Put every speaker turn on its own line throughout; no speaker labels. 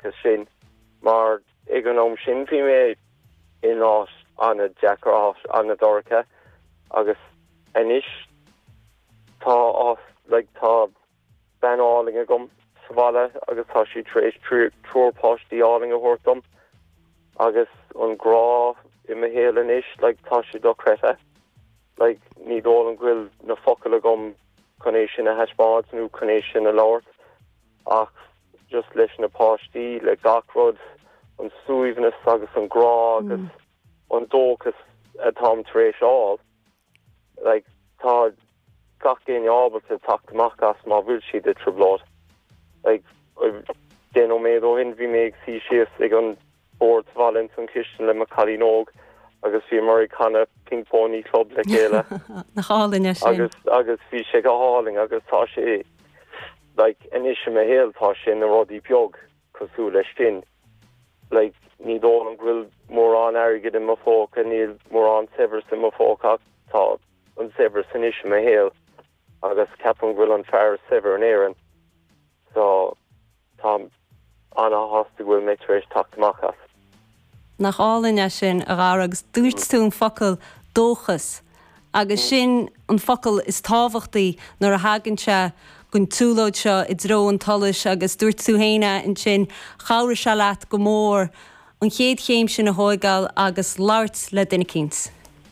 agus sin mar ag an om sin fi mé in áit anna Jack Ross anna Dorcha agus inis tá as like tá ben áling a gom savala agus tá si trééis trúpátí áling a hortum agus an grá I me héal inis like tá si do creta like ní dó an grill na focail a gom conéis sin a heispáds nó conéis sin a láirt ach just leis na pátí le gachrod an suúimhnas agus an grá agus an dóchas a tám trééis áil like tá gach géin ábalte tachtach as má bhfuil siad a triblád like den ó méid ó hin bhí méid sí sios ag an board valent an Christian le Macallinóg agus bhí mar canna pingpóní club le chéile
na hálainne sin
agus bhí sé go háling agus tá sé like inis me héal tá sin a rodí beag cosú leis tin like ní dó an grill mór an airgid in ma fóca níl mór an sever in ma fóca tá an sever san isis me héal agus ceapan grill an fear sever an éan so tá anna hosta bhfuil mé éis tachtachchas
nach álainne sin a rá agus dúirtún focail dóchas agus sin an focail is tábhachtaí nar a haganse gon túlóid seo I dró an talis agus dúirtú héine in sin chair se leat go mór an chéad chéim sin a hóigáil agus láirt le duine cins.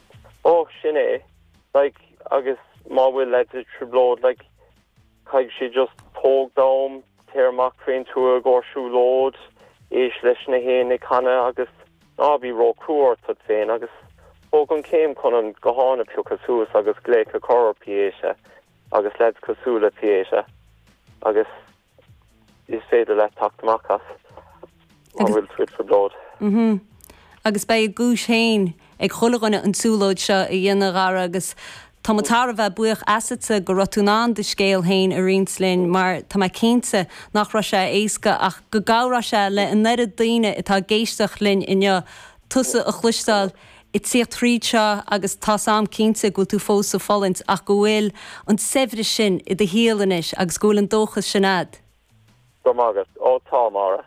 Ó sin é like agus má bhfuil le triblód like caig si just tóg dám tearmach féin tú a gáirsú lód éis leis na héna canna agus ná bhí ró cuairt tut féin agus bóg an céim chun an gohána piú cosúas agus gléic a chor piéise agus led cosúla piéise agus is féidir le tachtachchas má bhfuil tuid triblód.
Agus bei gúis héin ag chulaganna an súlóid seo I dhéanará agus tá matar bheith buach asata go rotúnán de scéal héin a rinslinn mar tá mai cénta nach ra sé éasca ach go gárá sé le an nead daine itá géisteach linn inne tusa a chluistáil I tíocht tríd seo agus tá sam cénta go tú fósa fallint ach go bhfuil an sefre sin I de héalanis agus gúil an dóchas sinad.
Go mágat ó tá mara.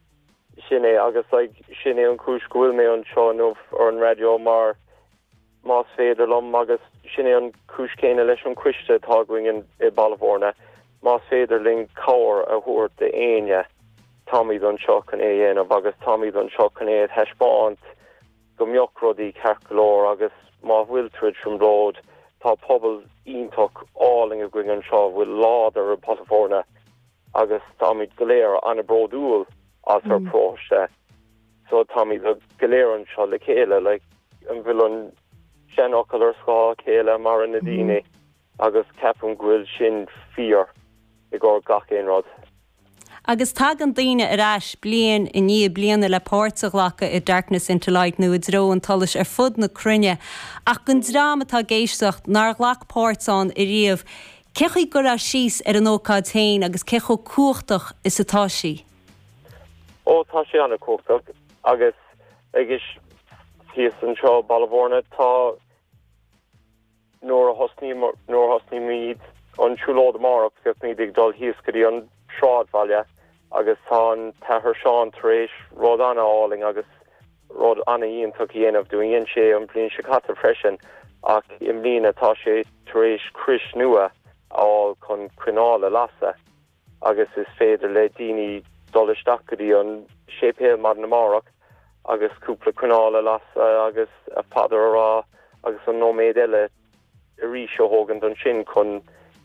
Sin é agus sin é an cúis gohfuil mé an seo nómh ar an radio mar más féidir lom agus sin é an cúis céine leis an cuiste tágling I Ballavórna más féidir ling cáir a thuair de aine Tommy don seo an é dhéanamh agus Tommy don seo an é heispáint go mbeochrodí cearcolóir agus má bhfuil tuid from ród tá pobl iontoch áling a going an seo bhfuil láidir a Ballavórna agus Tommy goléir anna bródúil as her próiste so Tommy the goléir an seo le chéile like an bhfuil an seanachil ar scá chéile mar an nadíine agus ceapan ghfuil sin fíor I ggur gach éon rod.
Agus tag an daine arás blian I ní blianana le páirteach lecha I Darkness into Light nó I dró an talis ar fud na crunne ach gon dráma tá géisteacht nar ghlach páirtán I riamh cechaí gur a síos ar an ócáid tain agus cecho cuachtach is atá sí.
Ó tá sé anna cuachtach agus agus híos an seo Ballavórna tá nóair a hosní míad an siúlód marach gus ní ag dul híos go dtí an sráid bhaile agus tá an tathair seán taréis rud anna áling agus rud anna íontach dhéanamh dúin sé an blion se chatta freisin ach I mlíana tá sé taréis cris nua áil chun cuinála lasa agus is féidir le daoine dolisteach go dtí an sépéal mar na marach agus cúpla cuinála lasa agus a padar ará agus an nóméid eile I rí seo hógan don sin chun